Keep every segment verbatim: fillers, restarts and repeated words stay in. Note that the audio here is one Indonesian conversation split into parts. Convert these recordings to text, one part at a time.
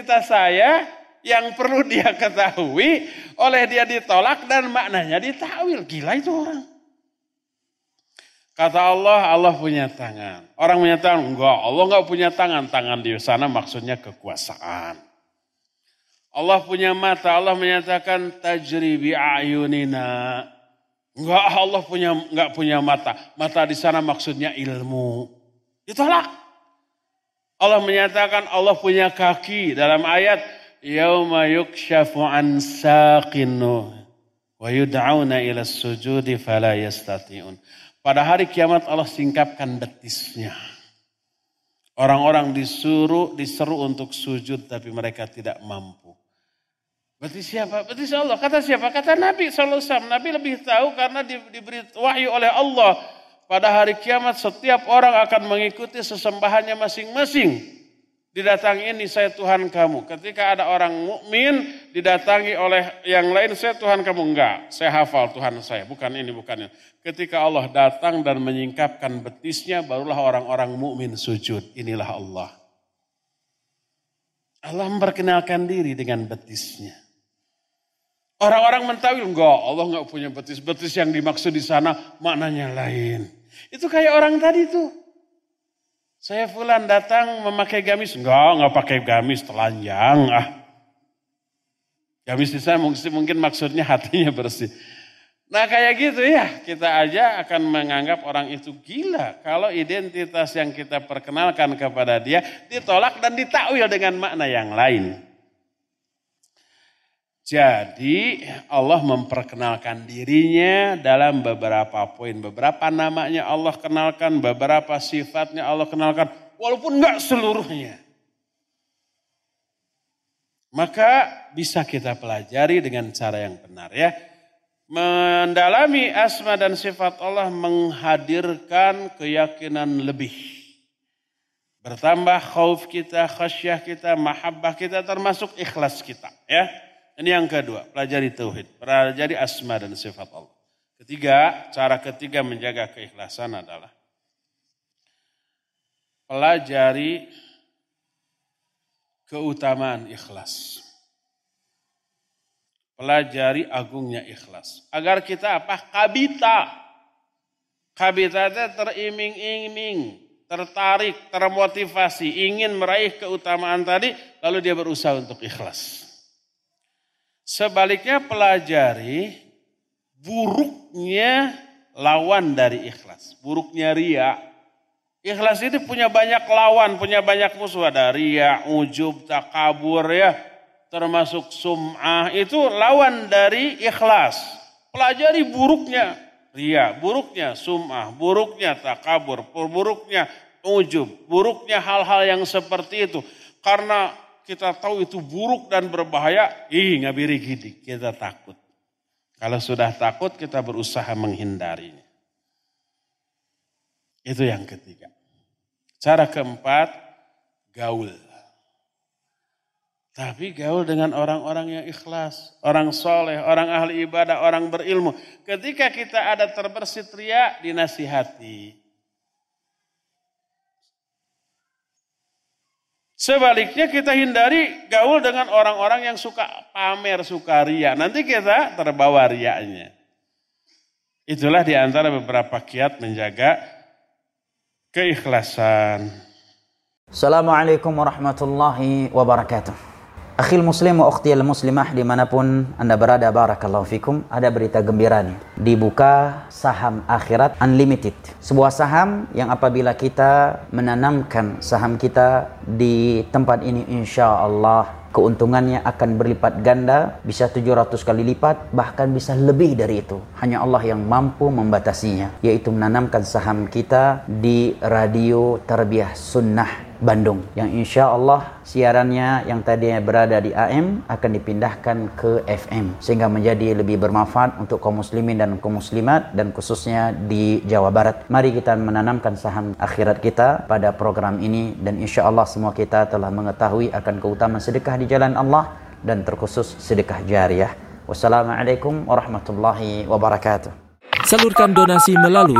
cita-cita saya yang perlu dia ketahui, oleh dia ditolak dan maknanya ditakwil. Gila itu orang. Kata Allah, Allah punya tangan. Orang punya tangan, enggak, Allah enggak punya tangan. Tangan di sana maksudnya kekuasaan. Allah punya mata, Allah menyatakan tajri bi ayunina. Enggak, Allah punya enggak punya mata. Mata di sana maksudnya ilmu. Ditolak. Allah menyatakan Allah punya kaki dalam ayat yauma yukshafu an saqinu wa yud'auna ila sujudi fala yastati'un. Pada hari kiamat Allah singkapkan betisnya. Orang-orang disuruh diseru untuk sujud tapi mereka tidak mampu. Betis siapa? Betis Allah. Kata siapa? Kata Nabi sallallahu alaihi wasallam. Nabi lebih tahu karena diberi wahyu oleh Allah. Pada hari kiamat setiap orang akan mengikuti sesembahannya masing-masing. Didatangi ini saya Tuhan kamu. Ketika ada orang mukmin didatangi oleh yang lain saya Tuhan kamu. Enggak, saya hafal Tuhan saya. Bukan ini, bukan ini. Ketika Allah datang dan menyingkapkan betisnya barulah orang-orang mukmin sujud. Inilah Allah. Allah memperkenalkan diri dengan betisnya. Orang-orang mentawil, enggak, Allah enggak punya betis. Betis yang dimaksud di sana maknanya lain. Itu kayak orang tadi tuh. Saya fulan datang memakai gamis. Enggak, enggak pakai gamis, telanjang. Ah. Gamis di sana mungkin, mungkin maksudnya hatinya bersih. Nah kayak gitu ya, kita aja akan menganggap orang itu gila. Kalau identitas yang kita perkenalkan kepada dia ditolak dan ditakwil dengan makna yang lain. Jadi Allah memperkenalkan dirinya dalam beberapa poin. Beberapa namanya Allah kenalkan, beberapa sifatnya Allah kenalkan. Walaupun enggak seluruhnya. Maka bisa kita pelajari dengan cara yang benar ya. Mendalami asma dan sifat Allah menghadirkan keyakinan lebih. Bertambah khauf kita, khasyah kita, mahabbah kita termasuk ikhlas kita ya. Ini yang kedua, pelajari tauhid, pelajari asma dan sifat Allah. Ketiga, cara ketiga menjaga keikhlasan adalah pelajari keutamaan ikhlas. Pelajari agungnya ikhlas. Agar kita apa? Kabita. Kabita itu teriming-iming, tertarik, termotivasi, ingin meraih keutamaan tadi, lalu dia berusaha untuk ikhlas. Sebaliknya pelajari buruknya lawan dari ikhlas. Buruknya ria. Ikhlas itu punya banyak lawan, punya banyak musuh. Ada ria, ujub, takabur ya. Termasuk sum'ah. Itu lawan dari ikhlas. Pelajari buruknya ria, buruknya sum'ah, buruknya takabur, buruknya ujub. Buruknya hal-hal yang seperti itu. Karena kita tahu itu buruk dan berbahaya, ih ngabiri gidik, kita takut. Kalau sudah takut kita berusaha menghindarinya. Itu yang ketiga. Cara keempat, gaul. Tapi gaul dengan orang-orang yang ikhlas, orang soleh, orang ahli ibadah, orang berilmu. Ketika kita ada terbersit ria, dinasihati. Sebaliknya kita hindari gaul dengan orang-orang yang suka pamer, suka ria. Nanti kita terbawa riaknya. Itulah di antara beberapa kiat menjaga keikhlasan. Assalamualaikum warahmatullahi wabarakatuh. Akhil muslim wa ukhtiyal muslimah dimanapun anda berada, barakallahu fikum. Ada berita gembira nih. Dibuka saham akhirat unlimited. Sebuah saham yang apabila kita menanamkan saham kita di tempat ini, insya Allah keuntungannya akan berlipat ganda, bisa tujuh ratus kali lipat, bahkan bisa lebih dari itu. Hanya Allah yang mampu membatasinya, yaitu menanamkan saham kita di Radio Tarbiyah Sunnah Bandung, yang insya Allah siarannya yang tadinya berada di A M akan dipindahkan ke F M, sehingga menjadi lebih bermanfaat untuk kaum muslimin dan kaum muslimat, dan khususnya di Jawa Barat. Mari kita menanamkan saham akhirat kita pada program ini, dan insya Allah semua kita telah mengetahui akan keutamaan sedekah di jalan Allah, dan terkhusus sedekah jariyah. Wassalamualaikum warahmatullahi wabarakatuh. Salurkan donasi melalui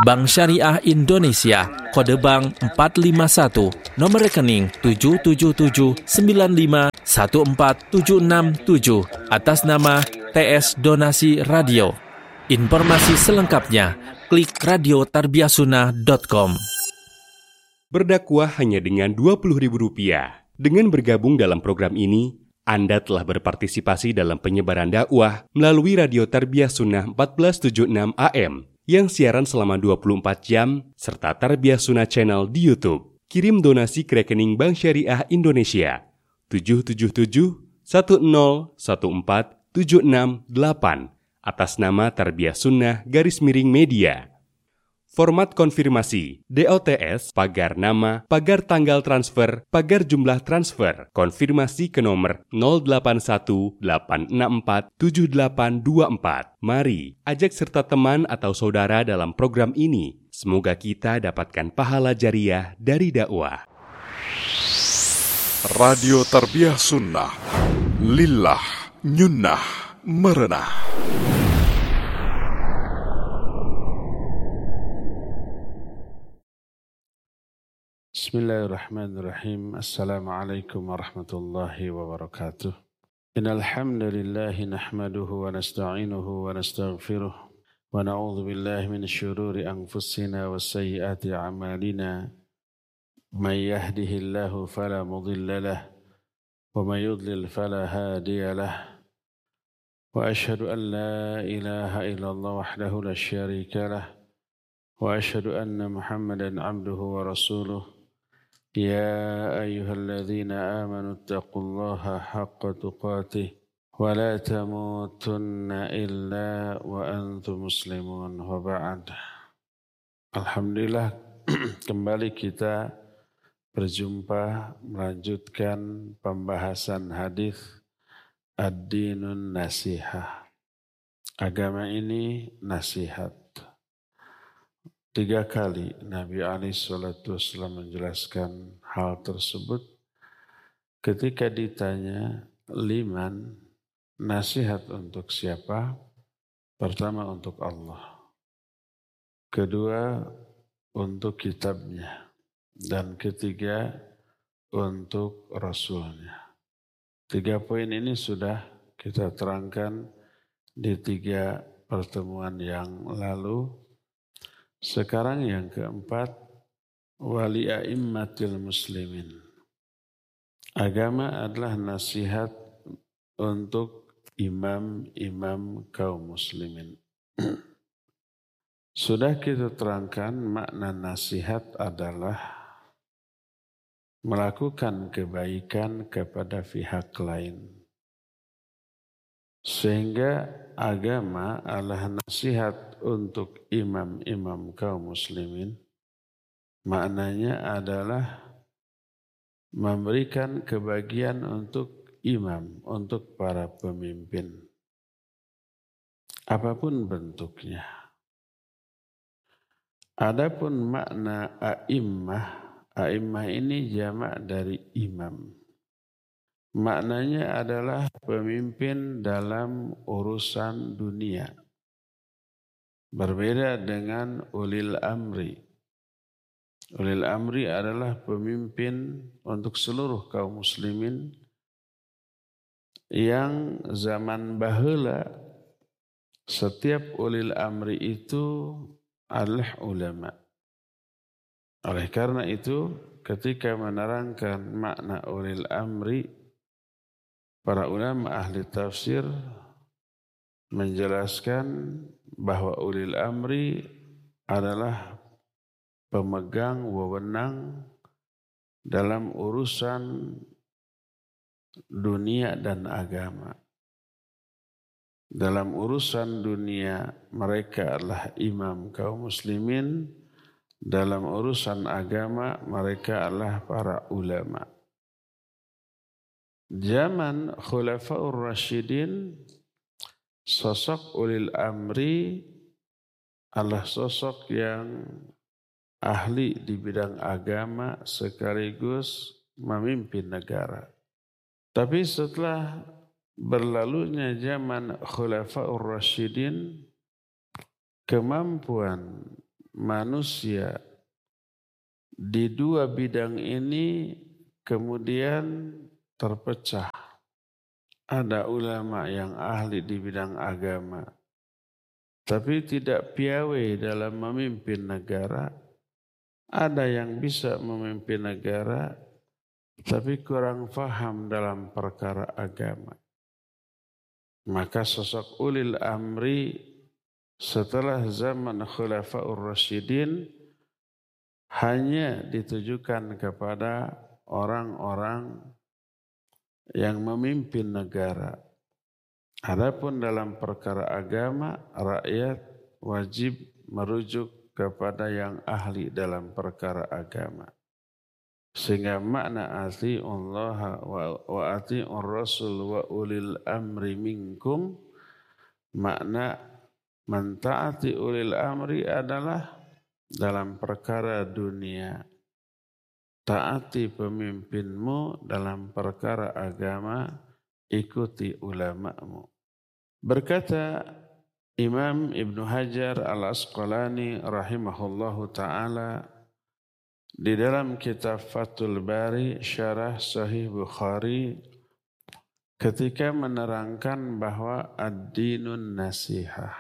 Bank Syariah Indonesia, kode bank empat lima satu, nomor rekening tujuh tujuh tujuh sembilan lima satu empat tujuh enam tujuh, atas nama T S Donasi Radio. Informasi selengkapnya, klik radio tarbiyah sunnah dot com. Berdakwah hanya dengan dua puluh ribu rupiah. Dengan bergabung dalam program ini, Anda telah berpartisipasi dalam penyebaran dakwah melalui Radio Tarbiyah Sunnah empat belas tujuh puluh enam A M yang siaran selama dua puluh empat jam serta Tarbiyah Sunnah Channel di YouTube. Kirim donasi ke rekening Bank Syariah Indonesia tujuh tujuh tujuh satu nol satu empat tujuh enam delapan atas nama Tarbiyah Sunnah garis miring media. Format konfirmasi, D O T S, pagar nama, pagar tanggal transfer, pagar jumlah transfer, konfirmasi ke nomor nol delapan satu delapan enam empat tujuh delapan dua empat. Mari, ajak serta teman atau saudara dalam program ini. Semoga kita dapatkan pahala jariah dari dakwah. Radio Tarbiyah Sunnah, lillah, nyunnah, merenah. Bismillahirrahmanirrahim. Assalamualaikum warahmatullahi wabarakatuh. Innal hamdalillah nahmaduhu wa nasta'inuhu wa nastaghfiruh wa na'udzu billahi min syururi anfusina wa sayyiati a'malina. May yahdihillahu fala mudilla lahu wa may yudlil fala hadiya lahu. Wa ashhadu an la ilaha illallah wahdahu la syarika lahu wa ashhadu anna Muhammadan 'abduhu wa rasuluh. يا أيها الذين آمنوا اتقوا الله حق تقاته ولا تموتن إلا وأنتم مسلمون وبعد. Alhamdulillah, kembali kita berjumpa melanjutkan pembahasan hadis Ad-Dinun Nasihah. Agama ini nasihat. Tiga kali Nabi alaihi salatu wasallam menjelaskan hal tersebut ketika ditanya liman, nasihat untuk siapa? Pertama untuk Allah, kedua untuk kitabnya, dan ketiga untuk Rasulnya. Tiga poin ini sudah kita terangkan di tiga pertemuan yang lalu. Sekarang yang keempat, wali a'immatil muslimin. Agama adalah nasihat untuk imam-imam kaum muslimin. Sudah kita terangkan makna nasihat adalah melakukan kebaikan kepada pihak lain. Sehingga agama adalah nasihat untuk imam-imam kaum muslimin. Maknanya adalah memberikan kebahagiaan untuk imam, untuk para pemimpin. Apapun bentuknya. Adapun makna a'immah, a'immah ini jamak dari imam. Maknanya adalah pemimpin dalam urusan dunia. Berbeda dengan ulil amri. Ulil amri adalah pemimpin untuk seluruh kaum muslimin yang zaman baheula setiap ulil amri itu adalah ulama. Oleh karena itu, ketika menerangkan makna ulil amri, para ulama ahli tafsir menjelaskan bahwa ulil amri adalah pemegang wewenang dalam urusan dunia dan agama. Dalam urusan dunia mereka adalah imam kaum muslimin, dalam urusan agama mereka adalah para ulama. Zaman Khulafaur Rasyidin, sosok ulil amri adalah sosok yang ahli di bidang agama sekaligus memimpin negara. Tapi setelah berlalunya zaman Khulafaur Rasyidin, kemampuan manusia di dua bidang ini kemudian terpecah. Ada ulama yang ahli di bidang agama, tapi tidak piawai dalam memimpin negara. Ada yang bisa memimpin negara, tapi kurang faham dalam perkara agama. Maka sosok ulil amri setelah zaman Khulafaur Rasyidin hanya ditujukan kepada orang-orang yang memimpin negara. Adapun dalam perkara agama, rakyat wajib merujuk kepada yang ahli dalam perkara agama. Sehingga makna ati'ullaha wa ati'ur rasul wa ulil amri minkum, makna mentaati ulil amri adalah dalam perkara dunia. Taati pemimpinmu dalam perkara agama, ikuti ulamamu. Berkata Imam Ibn Hajar Al-Asqalani rahimahullahu ta'ala di dalam kitab Fathul Bari Syarah Sahih Bukhari ketika menerangkan bahwa ad-dinun nasihah.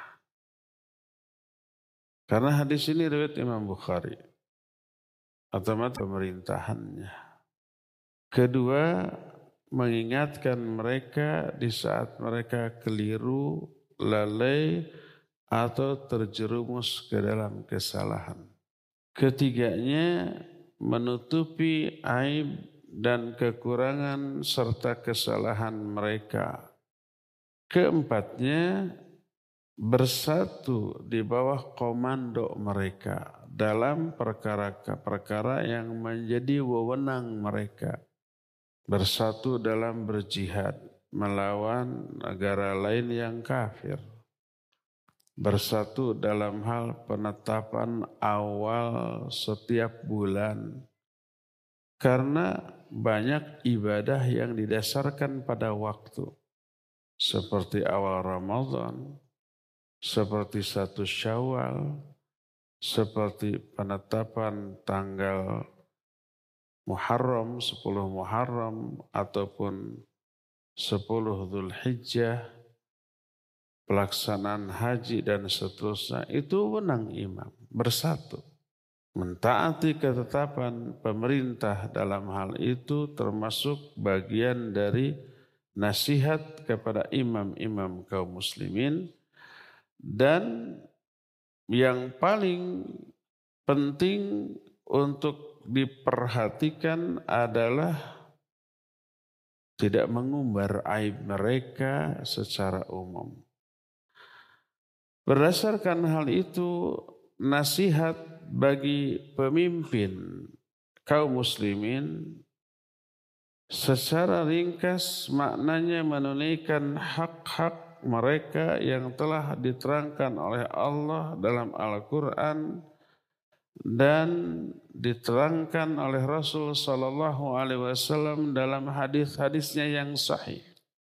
Karena hadis ini riwayat Imam Bukhari, otomatis pemerintahannya. Kedua, mengingatkan mereka di saat mereka keliru, lalai, atau terjerumus ke dalam kesalahan. Ketiganya, menutupi aib dan kekurangan serta kesalahan mereka. Keempatnya, bersatu di bawah komando mereka dalam perkara-perkara yang menjadi wewenang mereka. Bersatu dalam berjihad melawan negara lain yang kafir. Bersatu dalam hal penetapan awal setiap bulan. Karena banyak ibadah yang didasarkan pada waktu. Seperti awal Ramadan, seperti satu Syawal, seperti penetapan tanggal Muharram, sepuluh Muharram, ataupun sepuluh Dzulhijjah, pelaksanaan haji dan seterusnya, itu wewenang imam, bersatu. Mentaati ketetapan pemerintah dalam hal itu termasuk bagian dari nasihat kepada imam-imam kaum muslimin. Dan yang paling penting untuk diperhatikan adalah tidak mengumbar aib mereka secara umum. Berdasarkan hal itu, nasihat bagi pemimpin kaum muslimin secara ringkas maknanya menunaikan hak-hak mereka yang telah diterangkan oleh Allah dalam Al-Quran dan diterangkan oleh Rasul Sallallahu Alaihi Wasallam dalam hadis-hadisnya yang sahih.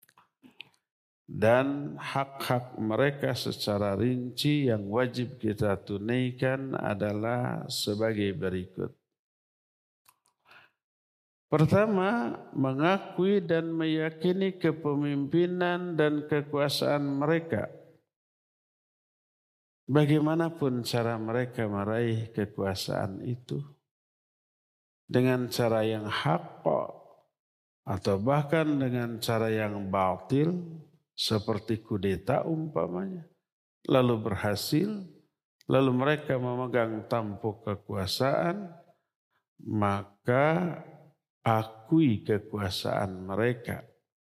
Dan hak-hak mereka secara rinci yang wajib kita tunaikan adalah sebagai berikut. Pertama, mengakui dan meyakini kepemimpinan dan kekuasaan mereka. Bagaimanapun cara mereka meraih kekuasaan itu, dengan cara yang hak atau bahkan dengan cara yang batil, seperti kudeta umpamanya, lalu berhasil, lalu mereka memegang tampuk kekuasaan, maka akui kekuasaan mereka.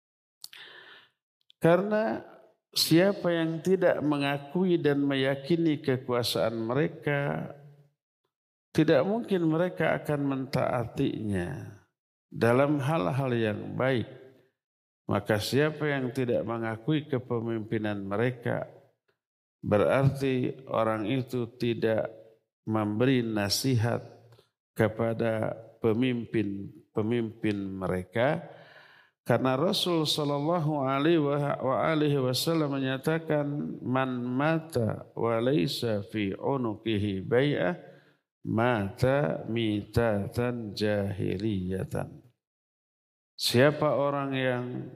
Karena siapa yang tidak mengakui dan meyakini kekuasaan mereka, tidak mungkin mereka akan mentaatinya dalam hal-hal yang baik. Maka siapa yang tidak mengakui kepemimpinan mereka, berarti orang itu tidak memberi nasihat kepada pemimpin-pemimpin mereka, Karena Rasul sallallahu alaihi wasallam menyatakan man mata wa laisa fi unuqihi bai'ah mata mitatan jahiliyatan. Siapa orang yang